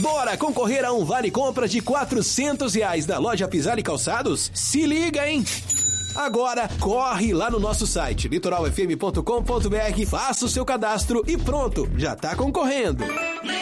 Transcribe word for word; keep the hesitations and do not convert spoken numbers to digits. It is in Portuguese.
Bora concorrer a um vale compras de quatrocentos reais na loja Pisani Calçados? Se liga, hein? Agora, corre lá no nosso site, litoral f m ponto com ponto b r, faça o seu cadastro e pronto, já tá concorrendo.